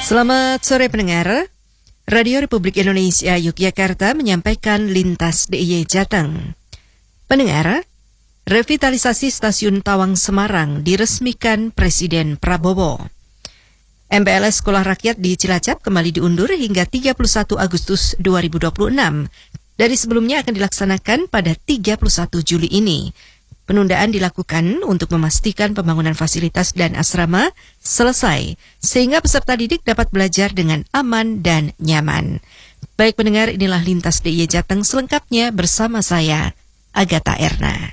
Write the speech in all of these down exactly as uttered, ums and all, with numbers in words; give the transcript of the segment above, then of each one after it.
Selamat sore pendengar. Radio Republik Indonesia Yogyakarta menyampaikan Lintas D I Y Jateng. Pendengar, revitalisasi Stasiun Tawang Semarang diresmikan Presiden Prabowo. M P L S Sekolah Rakyat di Cilacap kembali diundur hingga tiga puluh satu Agustus dua ribu dua puluh enam. Dari sebelumnya akan dilaksanakan pada tiga puluh satu Juli ini. Penundaan dilakukan untuk memastikan pembangunan fasilitas dan asrama selesai, sehingga peserta didik dapat belajar dengan aman dan nyaman. Baik pendengar, inilah Lintas D I Y Jateng selengkapnya bersama saya, Agatha Erna.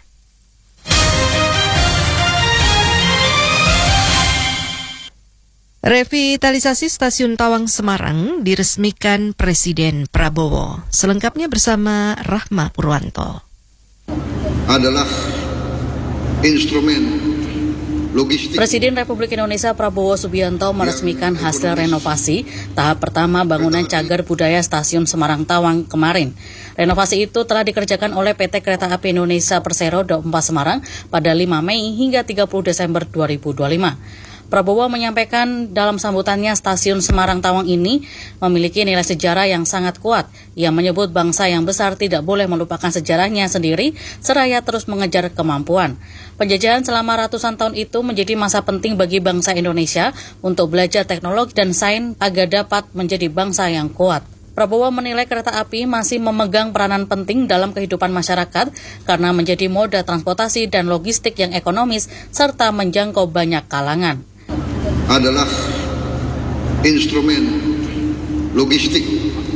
Revitalisasi Stasiun Tawang Semarang diresmikan Presiden Prabowo. Selengkapnya bersama Rahma Purwanto. Adalah instrumen logistik. Presiden Republik Indonesia Prabowo Subianto meresmikan hasil renovasi tahap pertama bangunan cagar budaya Stasiun Semarang Tawang kemarin. Renovasi itu telah dikerjakan oleh P T Kereta Api Indonesia Persero Daup empat Semarang pada lima Mei hingga tiga puluh Desember dua ribu dua puluh lima. Prabowo menyampaikan dalam sambutannya Stasiun Semarang Tawang ini memiliki nilai sejarah yang sangat kuat. Ia menyebut bangsa yang besar tidak boleh melupakan sejarahnya sendiri seraya terus mengejar kemampuan. Penjajahan selama ratusan tahun itu menjadi masa penting bagi bangsa Indonesia untuk belajar teknologi dan sains agar dapat menjadi bangsa yang kuat. Prabowo menilai kereta api masih memegang peranan penting dalam kehidupan masyarakat karena menjadi moda transportasi dan logistik yang ekonomis serta menjangkau banyak kalangan. Adalah instrumen logistik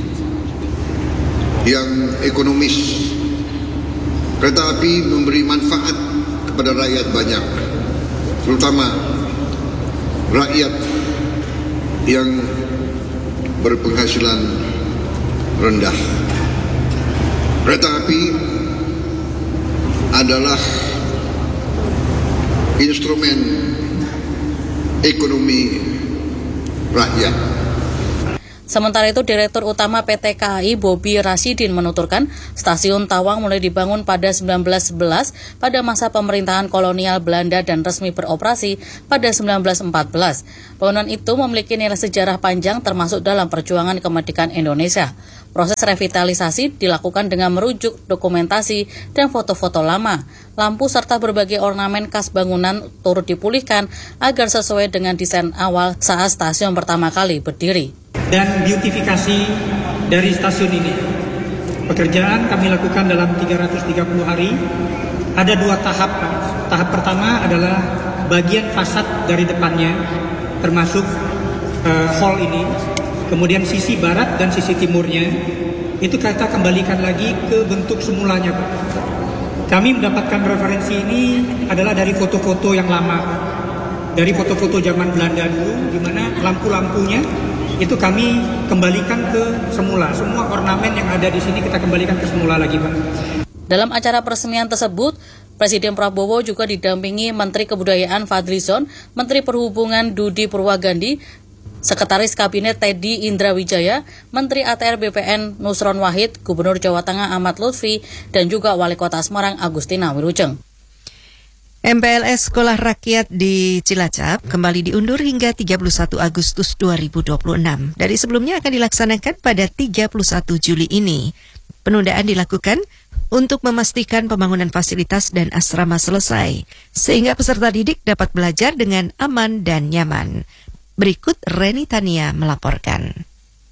yang ekonomis. Kereta api memberi manfaat kepada rakyat banyak, terutama rakyat yang berpenghasilan rendah. Kereta api adalah instrumen ekonomi rakyat. Sementara itu, Direktur Utama P T K A I Bobi Rasyidin menuturkan Stasiun Tawang mulai dibangun pada sembilan belas sebelas pada masa pemerintahan kolonial Belanda dan resmi beroperasi pada sembilan belas empat belas. Bangunan itu memiliki nilai sejarah panjang termasuk dalam perjuangan kemerdekaan Indonesia. Proses revitalisasi dilakukan dengan merujuk dokumentasi dan foto-foto lama. Lampu serta berbagai ornamen khas bangunan turut dipulihkan agar sesuai dengan desain awal saat stasiun pertama kali berdiri. Dan beautifikasi dari stasiun ini. Pekerjaan kami lakukan dalam tiga ratus tiga puluh hari. Ada dua tahap. Tahap pertama adalah bagian fasad dari depannya, termasuk uh, hall ini. Kemudian sisi barat dan sisi timurnya, itu kita kembalikan lagi ke bentuk semulanya, Pak. Kami mendapatkan referensi ini adalah dari foto-foto yang lama, Pak. Dari foto-foto zaman Belanda dulu, di mana lampu-lampunya itu kami kembalikan ke semula. Semua ornamen yang ada di sini kita kembalikan ke semula lagi, Pak. Dalam acara peresmian tersebut, Presiden Prabowo juga didampingi Menteri Kebudayaan Fadlizon, Menteri Perhubungan Dudi Purwagandi, Sekretaris Kabinet Teddy Indrawijaya, Menteri A T R B P N Nusron Wahid, Gubernur Jawa Tengah Ahmad Lutfi, dan juga Wali Kota Semarang Agustina Wilujeng. M P L S Sekolah Rakyat di Cilacap kembali diundur hingga tiga puluh satu Agustus dua ribu dua puluh enam. Dari sebelumnya akan dilaksanakan pada tiga puluh satu Juli ini. Penundaan dilakukan untuk memastikan pembangunan fasilitas dan asrama selesai, sehingga peserta didik dapat belajar dengan aman dan nyaman. Berikut Reni Tania melaporkan.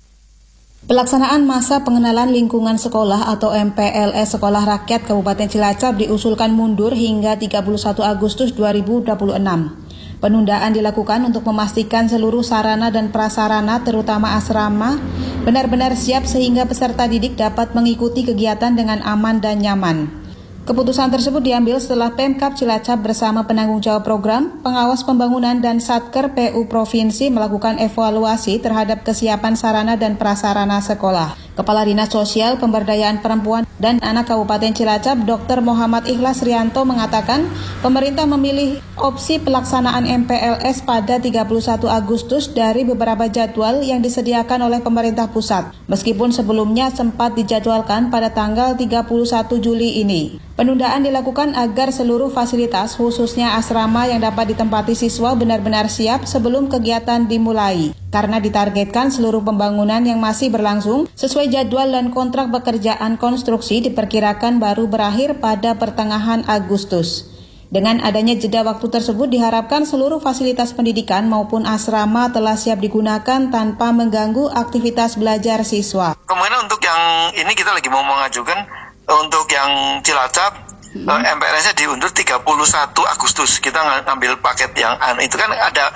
Pelaksanaan masa pengenalan lingkungan sekolah atau M P L S Sekolah Rakyat Kabupaten Cilacap diusulkan mundur hingga tiga puluh satu Agustus dua ribu dua puluh enam. Penundaan dilakukan untuk memastikan seluruh sarana dan prasarana terutama asrama benar-benar siap sehingga peserta didik dapat mengikuti kegiatan dengan aman dan nyaman. Keputusan tersebut diambil setelah Pemkab Cilacap bersama penanggung jawab program, pengawas pembangunan dan Satker P U Provinsi melakukan evaluasi terhadap kesiapan sarana dan prasarana sekolah. Kepala Dinas Sosial Pemberdayaan Perempuan dan Anak Kabupaten Cilacap, Doktor Muhammad Ikhlas Rianto mengatakan, pemerintah memilih opsi pelaksanaan M P L S pada tiga puluh satu Agustus dari beberapa jadwal yang disediakan oleh pemerintah pusat, meskipun sebelumnya sempat dijadwalkan pada tanggal tiga puluh satu Juli ini. Penundaan dilakukan agar seluruh fasilitas, khususnya asrama yang dapat ditempati siswa benar-benar siap sebelum kegiatan dimulai. karena ditargetkan seluruh pembangunan yang masih berlangsung sesuai jadwal dan kontrak pekerjaan konstruksi diperkirakan baru berakhir pada pertengahan Agustus. Dengan adanya jeda waktu tersebut diharapkan seluruh fasilitas pendidikan maupun asrama telah siap digunakan tanpa mengganggu aktivitas belajar siswa. Kemudian untuk yang ini kita lagi mau mengajukan untuk yang Cilacap, Hmm. M P L S-nya diundur tiga puluh satu Agustus. Kita ng- ngambil paket yang itu kan ada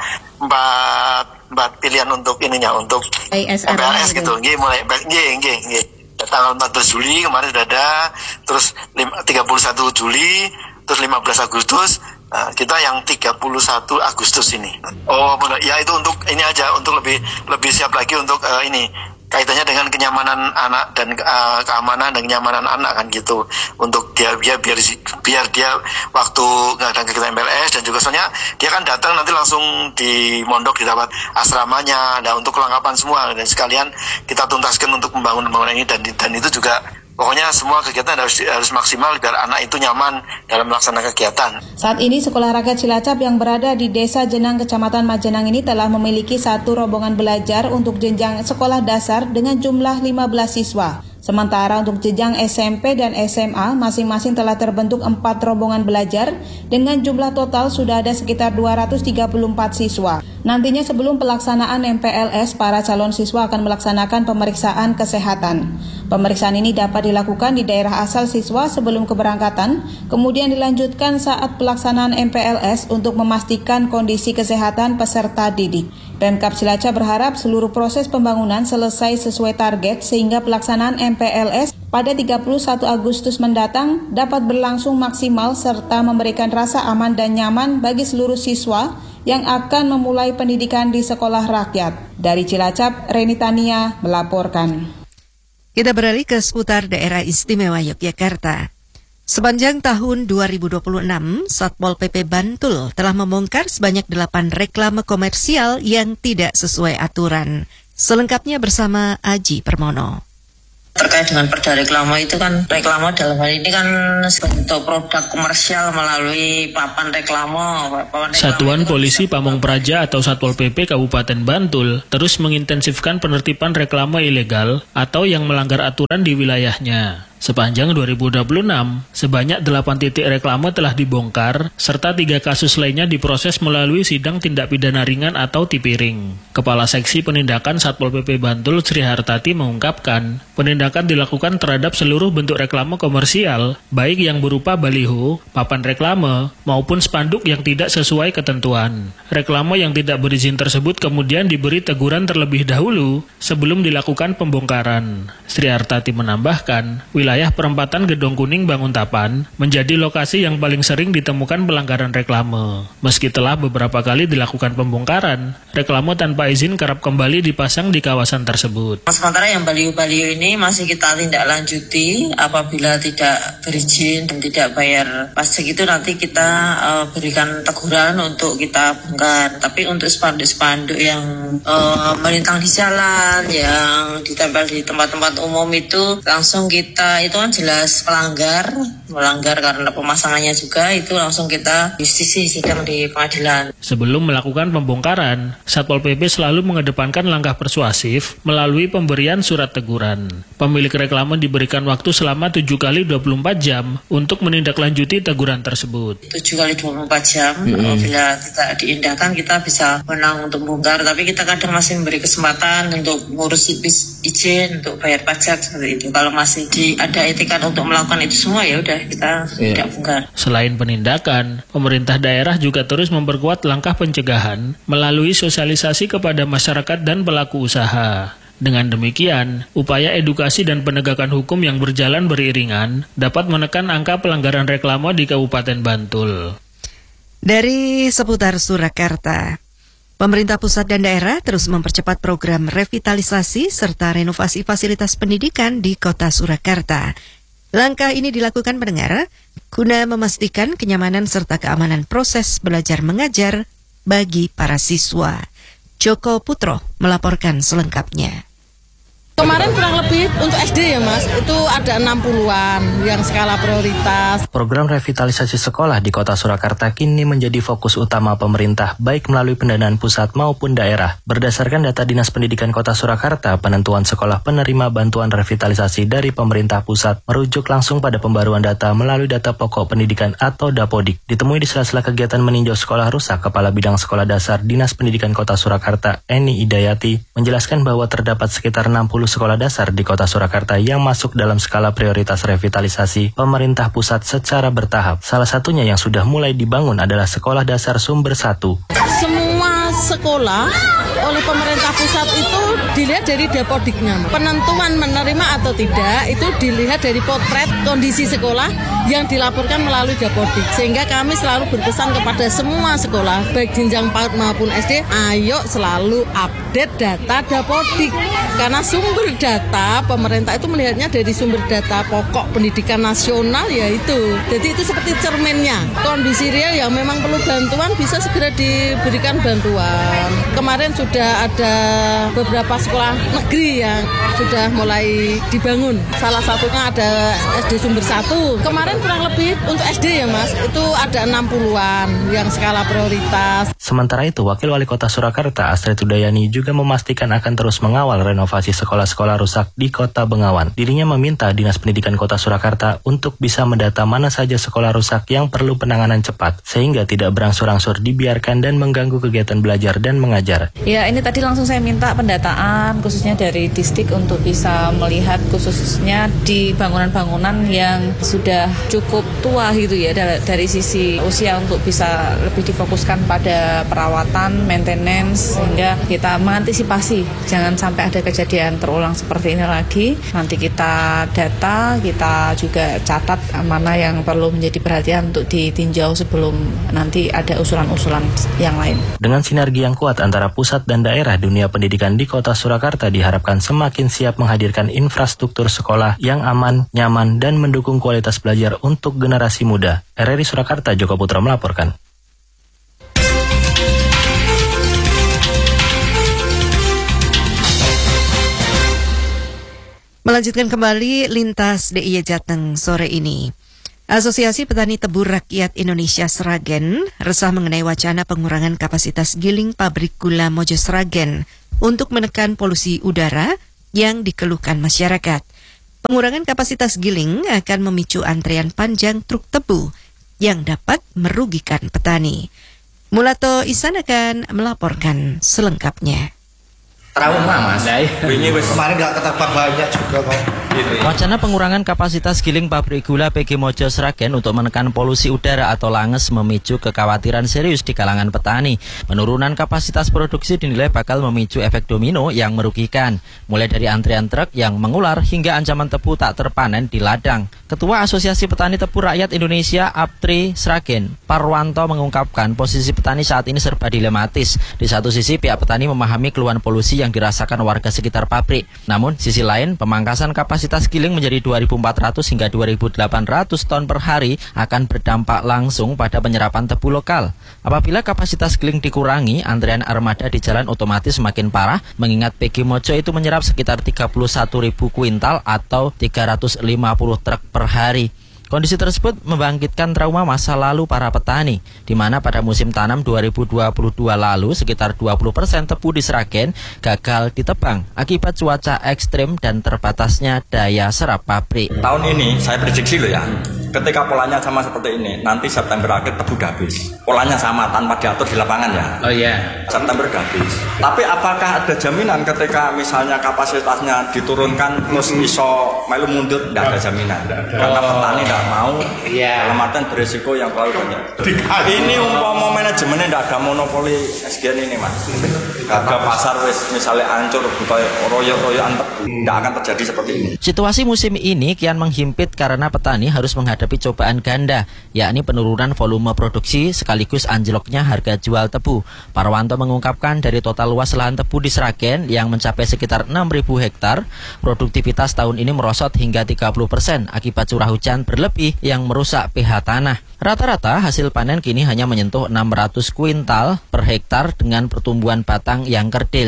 empat, empat pilihan untuk ininya, untuk M P L S gitu. Nggih, mulai nggih nggih nggih. Tanggal empat belas Juli kemarin sudah ada, terus tiga puluh satu Juli, terus lima belas Agustus. Nah, kita yang tiga puluh satu Agustus ini. Oh, benar. Ya itu untuk ini aja, untuk lebih lebih siap lagi untuk uh, ini. Kaitannya dengan kenyamanan anak dan uh, keamanan dan kenyamanan anak kan gitu, untuk dia biar biar biar dia waktu ngadain kegiatan M P L S, dan juga soalnya dia kan datang nanti langsung di mondok didapat asramanya, nah untuk kelengkapan semua, dan sekalian kita tuntaskan untuk membangun pembangunan ini, dan dan itu juga pokoknya semua kegiatan harus harus maksimal biar anak itu nyaman dalam melaksanakan kegiatan. Saat ini Sekolah Rakyat Cilacap yang berada di Desa Jenang, Kecamatan Majenang ini telah memiliki satu rombongan belajar untuk jenjang sekolah dasar dengan jumlah lima belas siswa. Sementara untuk jenjang S M P dan S M A masing-masing telah terbentuk empat rombongan belajar dengan jumlah total sudah ada sekitar dua ratus tiga puluh empat siswa. Nantinya sebelum pelaksanaan M P L S, para calon siswa akan melaksanakan pemeriksaan kesehatan. Pemeriksaan ini dapat dilakukan di daerah asal siswa sebelum keberangkatan, kemudian dilanjutkan saat pelaksanaan M P L S untuk memastikan kondisi kesehatan peserta didik. Pemkab Cilacap berharap seluruh proses pembangunan selesai sesuai target sehingga pelaksanaan M P L S pada tiga puluh satu Agustus mendatang dapat berlangsung maksimal serta memberikan rasa aman dan nyaman bagi seluruh siswa yang akan memulai pendidikan di sekolah rakyat. Dari Cilacap, Reni Tania melaporkan. Kita beralih ke seputar daerah istimewa Yogyakarta. Sepanjang tahun dua ribu dua puluh enam, Satpol P P Bantul telah membongkar sebanyak delapan reklame komersial yang tidak sesuai aturan. Selengkapnya bersama Aji Permono. Terkait dengan perda reklame itu kan, reklame dalam hal ini kan bentuk produk komersial melalui papan reklame. Papan reklame Satuan Polisi Pamong Praja atau Satpol P P Kabupaten Bantul terus mengintensifkan penertiban reklame ilegal atau yang melanggar aturan di wilayahnya. Sepanjang dua ribu dua puluh enam, sebanyak delapan titik reklame telah dibongkar, serta tiga kasus lainnya diproses melalui sidang tindak pidana ringan atau tipiring. Kepala Seksi Penindakan Satpol P P Bantul Sri Hartati mengungkapkan, penindakan dilakukan terhadap seluruh bentuk reklame komersial, baik yang berupa baliho, papan reklame, maupun spanduk yang tidak sesuai ketentuan. Reklame yang tidak berizin tersebut kemudian diberi teguran terlebih dahulu sebelum dilakukan pembongkaran. Sri Hartati menambahkan, wilayah Wilayah perempatan Gedong Kuning Banguntapan menjadi lokasi yang paling sering ditemukan pelanggaran reklame. Meski telah beberapa kali dilakukan pembongkaran, reklame tanpa izin kerap kembali dipasang di kawasan tersebut. Sementara yang baliho-baliho ini masih kita tindak lanjuti, apabila tidak berizin dan tidak bayar pajak itu nanti kita uh, berikan teguran untuk kita bongkar. Tapi untuk spanduk-spanduk yang uh, melintang di jalan, yang ditempel di tempat-tempat umum itu langsung kita, itu kan jelas pelanggar, melanggar karena pemasangannya juga, itu langsung kita justisi sidang di pengadilan. Sebelum melakukan pembongkaran, Satpol P P selalu mengedepankan langkah persuasif melalui pemberian surat teguran. Pemilik reklame diberikan waktu selama tujuh kali dua puluh empat jam untuk menindaklanjuti teguran tersebut. tujuh kali dua puluh empat jam, mm-hmm. Bila tidak diindahkan kita bisa menang untuk bongkar, tapi kita kadang masih memberi kesempatan untuk ngurus izin, untuk bayar pajak seperti itu. Kalau masih di ada etikat untuk melakukan itu semua, ya udah kita yeah. tidak bongkar. Selain penindakan, pemerintah daerah juga terus memperkuat langkah pencegahan melalui sosialisasi kepada masyarakat dan pelaku usaha. Dengan demikian, upaya edukasi dan penegakan hukum yang berjalan beriringan dapat menekan angka pelanggaran reklame di Kabupaten Bantul. Dari seputar Surakarta, pemerintah pusat dan daerah terus mempercepat program revitalisasi serta renovasi fasilitas pendidikan di Kota Surakarta. Langkah ini dilakukan pendengar guna memastikan kenyamanan serta keamanan proses belajar mengajar bagi para siswa. Joko Putro melaporkan selengkapnya. Kemarin kurang lebih untuk S D ya Mas, itu ada enam puluhan yang skala prioritas. Program revitalisasi sekolah di Kota Surakarta kini menjadi fokus utama pemerintah baik melalui pendanaan pusat maupun daerah. Berdasarkan data Dinas Pendidikan Kota Surakarta, penentuan sekolah penerima bantuan revitalisasi dari pemerintah pusat merujuk langsung pada pembaruan data melalui data pokok pendidikan atau Dapodik. Ditemui di sela-sela kegiatan meninjau sekolah rusak, Kepala Bidang Sekolah Dasar Dinas Pendidikan Kota Surakarta, Eni Idayati, menjelaskan bahwa terdapat sekitar enam puluh sekolah dasar di Kota Surakarta yang masuk dalam skala prioritas revitalisasi pemerintah pusat secara bertahap. Salah satunya yang sudah mulai dibangun adalah Sekolah Dasar Sumber satu. Semua sekolah oleh pemerintah pusat itu dilihat dari Dapodiknya. Penentuan menerima atau tidak itu dilihat dari potret kondisi sekolah yang dilaporkan melalui Dapodik. Sehingga kami selalu berpesan kepada semua sekolah, baik jenjang PAUD maupun S D, ayo selalu update data Dapodik. Karena sumber data pemerintah itu melihatnya dari sumber data pokok pendidikan nasional yaitu. Jadi itu seperti cerminnya. Kondisi real yang memang perlu bantuan bisa segera diberikan bantuan. Kemarin sudah ada beberapa sekolah negeri yang sudah mulai dibangun. Salah satunya ada S D Sumber satu. Kemarin kurang lebih untuk S D ya Mas, itu ada enam puluhan yang skala prioritas. Sementara itu, Wakil Wali Kota Surakarta Astrid Udayani juga memastikan akan terus mengawal renovasi sekolah-sekolah rusak di Kota Bengawan. Dirinya meminta Dinas Pendidikan Kota Surakarta untuk bisa mendata mana saja sekolah rusak yang perlu penanganan cepat, sehingga tidak berangsur-angsur dibiarkan dan mengganggu kegiatan belajar dan mengajar. Ya, ini tadi langsung saya minta pendataan khususnya dari distrik untuk bisa melihat khususnya di bangunan-bangunan yang sudah cukup tua gitu ya, dari sisi usia untuk bisa lebih difokuskan pada perawatan, maintenance, sehingga kita mengantisipasi jangan sampai ada kejadian terulang seperti ini lagi. Nanti kita data, kita juga catat mana yang perlu menjadi perhatian untuk ditinjau sebelum nanti ada usulan-usulan yang lain. Dengan sinergi yang kuat antara pusat dan daerah, dunia pendidikan di Kota Surakarta diharapkan semakin siap menghadirkan infrastruktur sekolah yang aman, nyaman, dan mendukung kualitas belajar untuk generasi muda. R R I Surakarta, Joko Putra melaporkan. Melanjutkan kembali Lintas D I Y Jateng sore ini. Asosiasi Petani Tebu Rakyat Indonesia Sragen resah mengenai wacana pengurangan kapasitas giling pabrik gula Mojo Sragen untuk menekan polusi udara yang dikeluhkan masyarakat. Pengurangan kapasitas giling akan memicu antrean panjang truk tebu yang dapat merugikan petani. Mulato Isan akan melaporkan selengkapnya. Trauma mas, ini kemarin nggak ketebak banyak juga kok. Wacana pengurangan kapasitas giling pabrik gula P G Mojo Sragen untuk menekan polusi udara atau langes memicu kekhawatiran serius di kalangan petani. Penurunan kapasitas produksi dinilai bakal memicu efek domino yang merugikan, mulai dari antrian truk yang mengular hingga ancaman tebu tak terpanen di ladang. Ketua Asosiasi Petani Tebu Rakyat Indonesia Aptri Sragen, Parwanto, mengungkapkan posisi petani saat ini serba dilematis. Di satu sisi pihak petani memahami keluhan polusi yang dirasakan warga sekitar pabrik. Namun sisi lain, pemangkasan kapasitas giling menjadi dua ribu empat ratus hingga dua ribu delapan ratus ton per hari akan berdampak langsung pada penyerapan tebu lokal. Apabila kapasitas giling dikurangi, antrean armada di jalan otomatis semakin parah, mengingat P G Mojo itu menyerap sekitar tiga puluh satu ribu kuintal atau tiga ratus lima puluh truk per hari. Kondisi tersebut membangkitkan trauma masa lalu para petani, di mana pada musim tanam dua ribu dua puluh dua lalu sekitar dua puluh persen tebu di Sragen gagal ditebang akibat cuaca ekstrim dan terbatasnya daya serap pabrik. Tahun ini saya prediksi loh ya, ketika polanya sama seperti ini, nanti September akhir tebu udah habis. Polanya sama tanpa diatur di lapangan ya. Oh iya. September udah habis. Tapi apakah ada jaminan ketika misalnya kapasitasnya diturunkan terus iso melu mundur? Tidak ada jaminan. Karena petani tidak mau, yeah. Dalam artian berisiko yang terlalu banyak. Ini umpama manajemennya tidak ada monopoli S G N ini mas. Harga pasar wis misalnya hancur, buka royok-royokan tebu, tidak akan terjadi seperti ini. Situasi musim ini kian menghimpit karena petani harus menghadapi cobaan ganda, yakni penurunan volume produksi sekaligus anjloknya harga jual tebu. Parwanto mengungkapkan dari total luas lahan tebu di Sragen yang mencapai sekitar enam ribu hektar, produktivitas tahun ini merosot hingga tiga puluh persen akibat curah hujan berlebih yang merusak pH tanah. Rata-rata hasil panen kini hanya menyentuh enam ratus kuintal per hektar dengan pertumbuhan batang yang kerdil.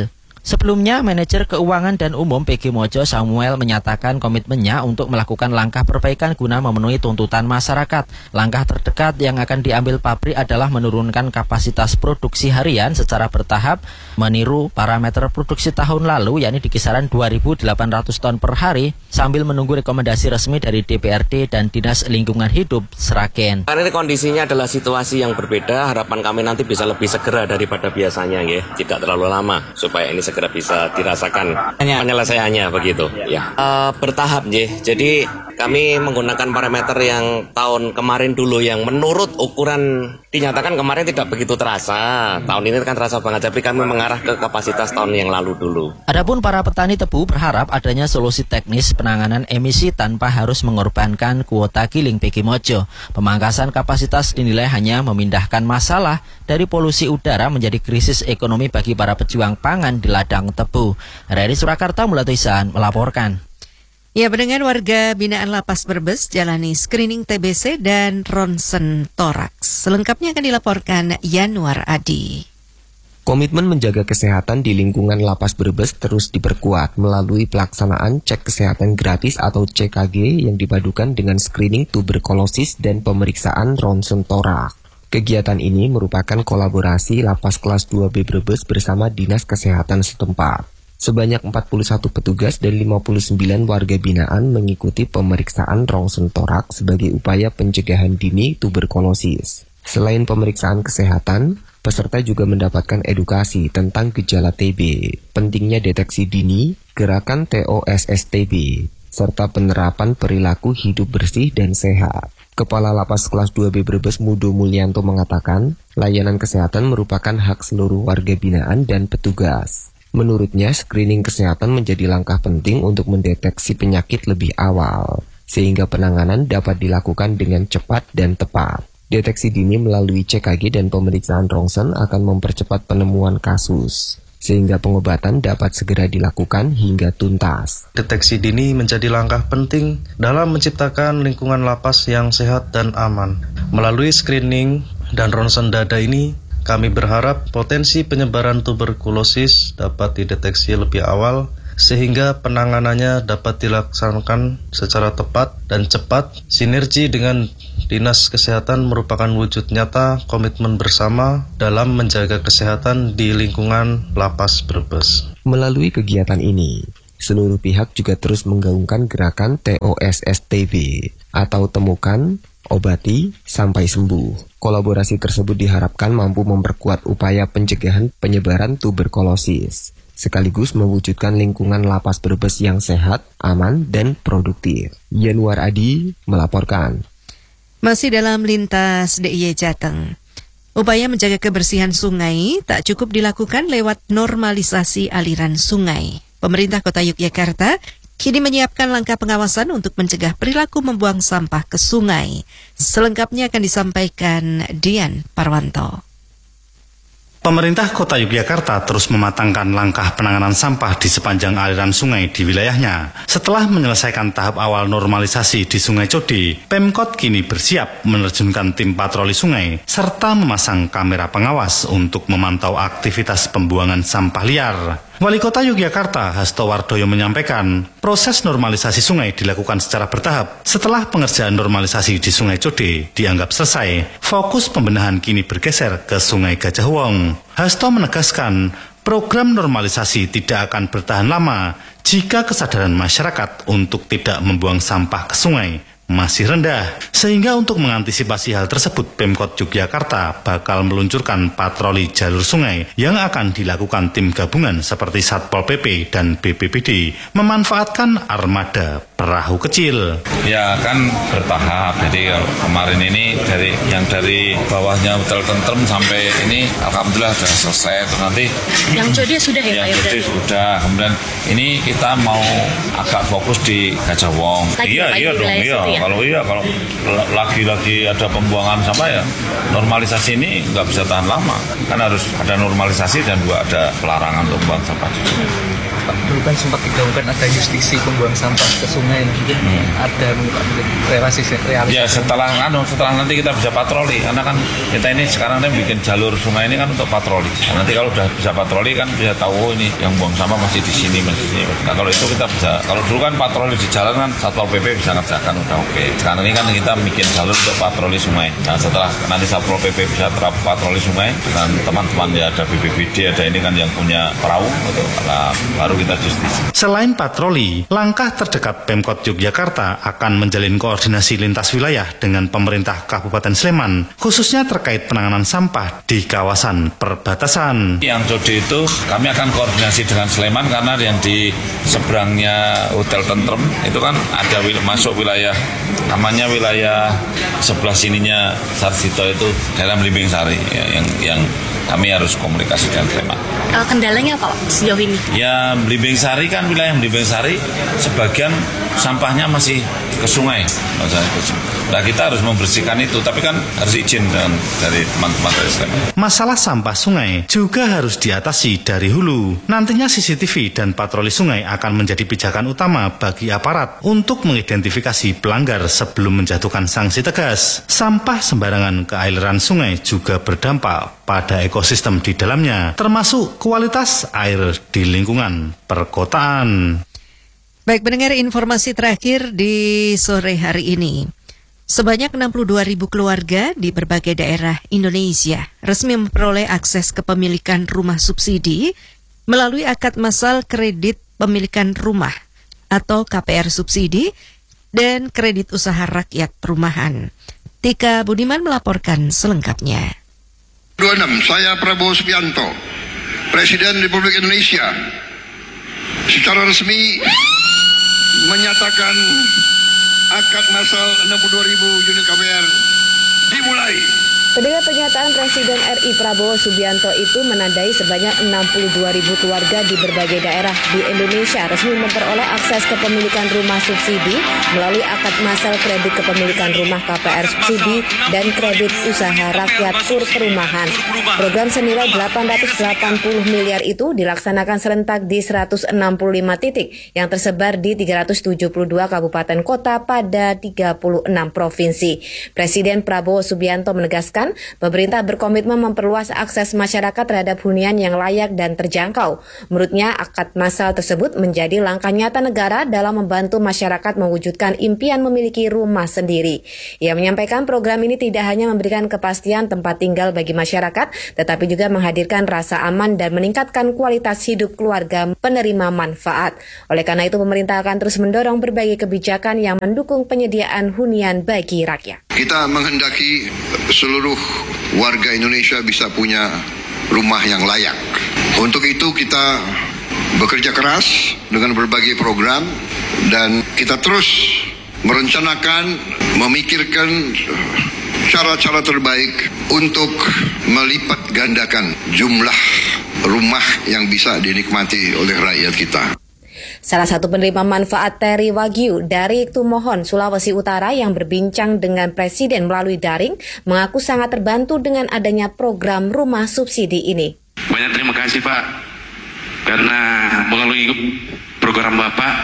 Sebelumnya, manajer keuangan dan umum P G Mojo Samuel menyatakan komitmennya untuk melakukan langkah perbaikan guna memenuhi tuntutan masyarakat. Langkah terdekat yang akan diambil pabrik adalah menurunkan kapasitas produksi harian secara bertahap, meniru parameter produksi tahun lalu yakni di kisaran dua ribu delapan ratus ton per hari, sambil menunggu rekomendasi resmi dari D P R D dan Dinas Lingkungan Hidup Sragen. Karena ini kondisinya adalah situasi yang berbeda, harapan kami nanti bisa lebih segera daripada biasanya, ya, tidak terlalu lama supaya ini segera bisa dirasakan penyelesaiannya begitu. Ya, uh, bertahap, ya. Jadi kami menggunakan parameter yang tahun kemarin dulu yang menurut ukuran dinyatakan kemarin tidak begitu terasa. Tahun ini kan terasa banget, tapi kami mengarah ke kapasitas tahun yang lalu dulu. Adapun para petani tebu berharap adanya solusi teknis penanganan emisi tanpa harus mengorbankan kuota giling P G Mojo. Pemangkasan kapasitas dinilai hanya memindahkan masalah dari polusi udara menjadi krisis ekonomi bagi para pejuang pangan di ladang tebu. Dari Surakarta, Mulatuisan melaporkan. Ya, pendengar, warga binaan Lapas Brebes jalani screening T B C dan ronsen toraks. Selengkapnya akan dilaporkan Yanuar Adi. Komitmen menjaga kesehatan di lingkungan Lapas Brebes terus diperkuat melalui pelaksanaan cek kesehatan gratis atau C K G yang dipadukan dengan screening tuberkulosis dan pemeriksaan ronsen torak. Kegiatan ini merupakan kolaborasi Lapas Kelas dua B Brebes bersama Dinas Kesehatan setempat. Sebanyak empat puluh satu petugas dan lima puluh sembilan warga binaan mengikuti pemeriksaan ronsen torak sebagai upaya pencegahan dini tuberkulosis. Selain pemeriksaan kesehatan, peserta juga mendapatkan edukasi tentang gejala T B, pentingnya deteksi dini, gerakan T O S S T B, serta penerapan perilaku hidup bersih dan sehat. Kepala Lapas Kelas dua B Brebes Mudo Mulyanto mengatakan, layanan kesehatan merupakan hak seluruh warga binaan dan petugas. Menurutnya, screening kesehatan menjadi langkah penting untuk mendeteksi penyakit lebih awal, sehingga penanganan dapat dilakukan dengan cepat dan tepat. Deteksi dini melalui C K G dan pemeriksaan ronsen akan mempercepat penemuan kasus, sehingga pengobatan dapat segera dilakukan hingga tuntas. Deteksi dini menjadi langkah penting dalam menciptakan lingkungan lapas yang sehat dan aman. Melalui screening dan ronsen dada ini, kami berharap potensi penyebaran tuberkulosis dapat dideteksi lebih awal, sehingga penanganannya dapat dilaksanakan secara tepat dan cepat. Sinergi dengan Dinas Kesehatan merupakan wujud nyata komitmen bersama dalam menjaga kesehatan di lingkungan Lapas Brebes. Melalui kegiatan ini, seluruh pihak juga terus menggaungkan gerakan T O S S T B atau temukan, obati, sampai sembuh. Kolaborasi tersebut diharapkan mampu memperkuat upaya pencegahan penyebaran tuberkulosis, sekaligus mewujudkan lingkungan Lapas Brebes yang sehat, aman, dan produktif. Yanuar Adi melaporkan. Masih dalam lintas D I Y Jateng, upaya menjaga kebersihan sungai tak cukup dilakukan lewat normalisasi aliran sungai. Pemerintah Kota Yogyakarta kini menyiapkan langkah pengawasan untuk mencegah perilaku membuang sampah ke sungai. Selengkapnya akan disampaikan Dian Parwanto. Pemerintah Kota Yogyakarta terus mematangkan langkah penanganan sampah di sepanjang aliran sungai di wilayahnya. Setelah menyelesaikan tahap awal normalisasi di Sungai Code, Pemkot kini bersiap menerjunkan tim patroli sungai serta memasang kamera pengawas untuk memantau aktivitas pembuangan sampah liar. Wali Kota Yogyakarta Hasto Wardoyo menyampaikan, proses normalisasi sungai dilakukan secara bertahap. Setelah pengerjaan normalisasi di Sungai Code dianggap selesai, fokus pembenahan kini bergeser ke Sungai Gajah Wong. Hasto menegaskan, program normalisasi tidak akan bertahan lama jika kesadaran masyarakat untuk tidak membuang sampah ke sungai masih rendah. Sehingga untuk mengantisipasi hal tersebut, Pemkot Yogyakarta bakal meluncurkan patroli jalur sungai yang akan dilakukan tim gabungan seperti Satpol P P dan B P B D, memanfaatkan armada perahu kecil. Ya kan bertahap, jadi kemarin ini dari yang dari bawahnya Hotel Tentrem sampai ini alhamdulillah sudah selesai. Terus nanti yang Code sudah ya, yang Code sudah. Kemudian ini kita mau agak fokus di Gajah Wong. Lagi, iya iya dong iya. Ya? Kalau iya kalau lagi-lagi ada pembuangan sampah ya normalisasi ini nggak bisa tahan lama. Kan harus ada normalisasi dan juga ada pelarangan untuk membuang sampah di sini. kan sempat digaungkan ada justisi pembuang sampah ke sungai, mungkin hmm. ada realisasi realisasi. Ya setelah anu setelah nanti kita bisa patroli, karena kan kita ini sekarang kan bikin jalur sungai ini kan untuk patroli. Nah, nanti kalau udah bisa patroli kan bisa tahu oh, ini yang buang sampah masih di sini masih di sini. Nah kalau itu kita bisa, kalau dulu kan patroli di jalan kan Satpol P P bisa ngerjakan udah oke. Okay. Sekarang ini kan kita bikin jalur untuk patroli sungai. Nah setelah nanti Satpol P P bisa terap patroli sungai dan teman-teman ya ada B P B D ada ini kan yang punya perahu gitu. Nah, baru kita justisi. Selain patroli, langkah terdekat Pemkot Yogyakarta akan menjalin koordinasi lintas wilayah dengan pemerintah Kabupaten Sleman, khususnya terkait penanganan sampah di kawasan perbatasan. Yang Codi itu kami akan koordinasi dengan Sleman karena yang di seberangnya Hotel Tentrem itu kan ada wil- masuk wilayah namanya wilayah sebelah sininya Sarjito itu daerah Belimbing Sari ya, yang yang kami harus komunikasi dengan Sleman. Uh, kendalanya apa sejauh ini? Ya Belimbing Sari kan wilayah Belimbing Sari sebagian sampahnya masih ke sungai. Nah kita harus membersihkan itu, tapi kan harus izin dan dari teman-teman dari Sleman. Masalah sampah sungai juga harus diatasi dari hulu. Nantinya C C T V dan patroli sungai akan menjadi pijakan utama bagi aparat untuk mengidentifikasi pelanggar sebelum menjatuhkan sanksi tegas. Sampah sembarangan ke aliran sungai juga berdampak pada ekosistem di dalamnya, termasuk kualitas air di lingkungan perkotaan. Baik, mendengar informasi terakhir di sore hari ini. Sebanyak enam puluh dua ribu keluarga di berbagai daerah Indonesia resmi memperoleh akses kepemilikan rumah subsidi melalui akad massal kredit pemilikan rumah atau K P R subsidi dan kredit usaha rakyat perumahan. Tika Budiman melaporkan selengkapnya. dua puluh enam Saya Prabowo Subianto, Presiden Republik Indonesia, secara resmi menyatakan akad massal enam puluh dua ribu unit K P R dimulai. Pendengar, pernyataan Presiden R I Prabowo Subianto itu menandai sebanyak enam puluh dua ribu keluarga di berbagai daerah di Indonesia resmi memperoleh akses kepemilikan rumah subsidi melalui akad massal kredit kepemilikan rumah K P R subsidi dan kredit usaha rakyat P U R perumahan. Program senilai delapan ratus delapan puluh miliar itu dilaksanakan serentak di seratus enam puluh lima titik yang tersebar di tiga ratus tujuh puluh dua kabupaten kota pada tiga puluh enam provinsi. Presiden Prabowo Subianto menegaskan pemerintah berkomitmen memperluas akses masyarakat terhadap hunian yang layak dan terjangkau. Menurutnya, akad massal tersebut menjadi langkah nyata negara dalam membantu masyarakat mewujudkan impian memiliki rumah sendiri. Ia menyampaikan program ini tidak hanya memberikan kepastian tempat tinggal bagi masyarakat, tetapi juga menghadirkan rasa aman dan meningkatkan kualitas hidup keluarga penerima manfaat. Oleh karena itu, pemerintah akan terus mendorong berbagai kebijakan yang mendukung penyediaan hunian bagi rakyat. Kita menghendaki seluruh warga Indonesia bisa punya rumah yang layak. Untuk itu kita bekerja keras dengan berbagai program dan kita terus merencanakan, memikirkan cara-cara terbaik untuk melipat gandakan jumlah rumah yang bisa dinikmati oleh rakyat kita. Salah satu penerima manfaat Terry Wagyu dari Tumohon, Sulawesi Utara yang berbincang dengan Presiden melalui daring mengaku sangat terbantu dengan adanya program rumah subsidi ini. Banyak terima kasih Pak, karena melalui program Bapak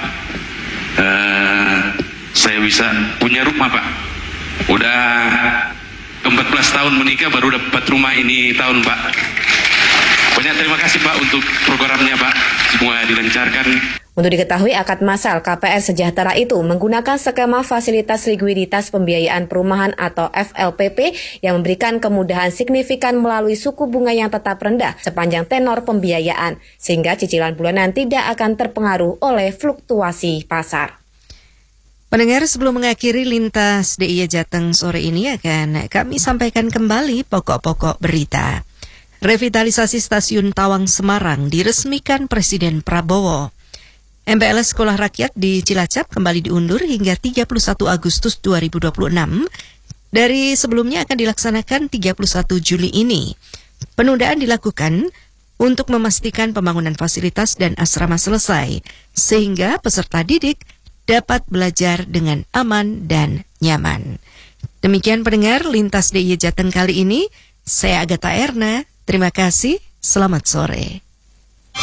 uh, saya bisa punya rumah Pak. Udah empat belas tahun menikah baru dapat rumah ini tahun Pak. Banyak terima kasih Pak untuk programnya Pak, semua dilancarkan. Untuk diketahui, akad massal K P R Sejahtera itu menggunakan skema fasilitas likuiditas pembiayaan perumahan atau F L P P yang memberikan kemudahan signifikan melalui suku bunga yang tetap rendah sepanjang tenor pembiayaan, sehingga cicilan bulanan tidak akan terpengaruh oleh fluktuasi pasar. Pendengar, sebelum mengakhiri Lintas D I Y Jateng sore ini akan kami sampaikan kembali pokok-pokok berita. Revitalisasi Stasiun Tawang Semarang diresmikan Presiden Prabowo. M P L S Sekolah Rakyat di Cilacap kembali diundur hingga tiga puluh satu Agustus dua ribu dua puluh enam. Dari sebelumnya akan dilaksanakan tiga puluh satu Juli ini. Penundaan dilakukan untuk memastikan pembangunan fasilitas dan asrama selesai, sehingga peserta didik dapat belajar dengan aman dan nyaman. Demikian pendengar Lintas D I Y Jateng kali ini. Saya Agatha Erna. Terima kasih. Selamat sore.